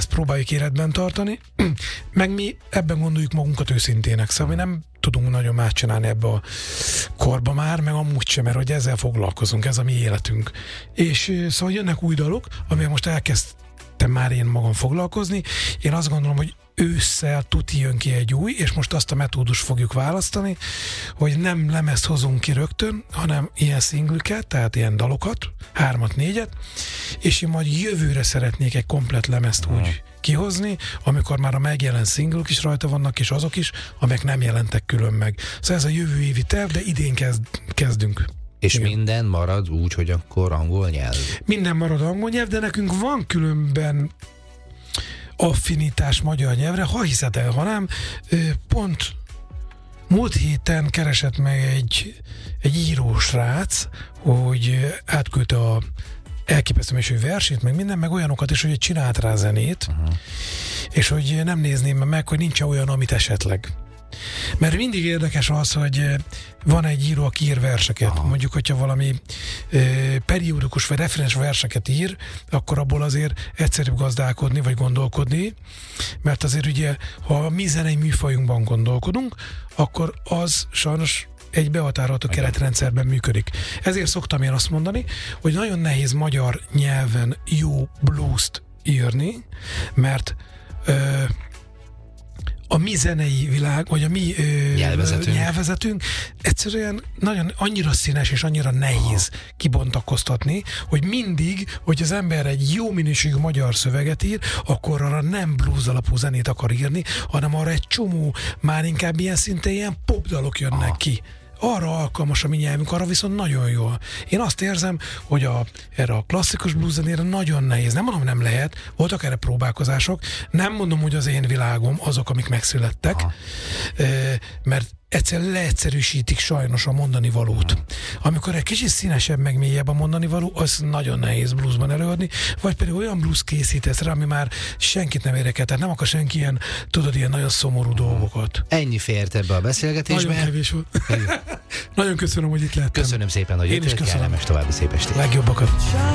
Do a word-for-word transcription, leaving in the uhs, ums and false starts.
ezt próbáljuk életben tartani, meg mi ebben gondoljuk magunkat őszintének, szóval mi nem tudunk nagyon más csinálni ebbe a korba már, meg amúgy sem, mert hogy ezzel foglalkozunk, ez a mi életünk. És szóval jönnek új dalok, amivel most elkezdtem már én magam foglalkozni. Én azt gondolom, hogy ősszel tuti jön ki egy új, és most azt a metódus fogjuk választani, hogy nem lemezt hozunk ki rögtön, hanem ilyen szinglüket, tehát ilyen dalokat, hármat, négyet, és én majd jövőre szeretnék egy komplett lemezt úgy kihozni, amikor már a megjelent szinglok is rajta vannak, és azok is, amelyek nem jelentek külön meg. Szóval ez a jövő évi terv, de idén kezd, kezdünk. És igen. Minden marad úgy, hogy akkor angol nyelv? Minden marad angol nyelv, de nekünk van különben affinitás magyar nyelvre, ha hiszed el, ha nem, pont múlt héten keresett meg egy, egy írós-srác, hogy átküldte a elképesztő és versét, meg minden, meg olyanokat is, hogy csinált rá zenét, uh-huh. és hogy nem nézném meg, hogy nincs olyan, amit esetleg. Mert mindig érdekes az, hogy van egy író, aki ír verseket. Aha. Mondjuk, hogyha valami e, periódikus vagy referens verseket ír, akkor abból azért egyszerűbb gazdálkodni, vagy gondolkodni, mert azért ugye, ha a mi zenei műfajunkban gondolkodunk, akkor az sajnos egy behatárolható keretrendszerben működik. Ezért szoktam én azt mondani, hogy nagyon nehéz magyar nyelven jó blues-t írni, mert ö, a mi zenei világ, vagy a mi ö, nyelvezetünk. nyelvezetünk egyszerűen nagyon annyira színes és annyira nehéz Aha. kibontakoztatni, hogy mindig, hogy az ember egy jó minőségű magyar szöveget ír, akkor arra nem blues alapú zenét akar írni, hanem arra egy csomó, már inkább ilyen szinte ilyen popdalok jönnek Aha. ki. Arra alkalmas a mi nyelvünk, arra viszont nagyon jól. Én azt érzem, hogy a, erre a klasszikus blues zenére nagyon nehéz. Nem mondom, nem lehet, voltak erre próbálkozások, nem mondom, hogy az én világom azok, amik megszülettek, Aha. mert egyszerűen leegyszerűsítik sajnos a mondani valót. Amikor egy kicsit színesebb, meg mélyebb a mondani való, az nagyon nehéz bluesban előadni, vagy pedig olyan blues készítesz rá, ami már senkit nem érdekel, tehát nem akar senki ilyen, tudod, ilyen nagyon szomorú dolgokat. Ennyi fért ebbe a beszélgetésbe. Nagyon kevés volt. Nagyon köszönöm, hogy itt lehettem. Köszönöm szépen, hogy jöttél, kellemes további szép estét. Legjobbakat.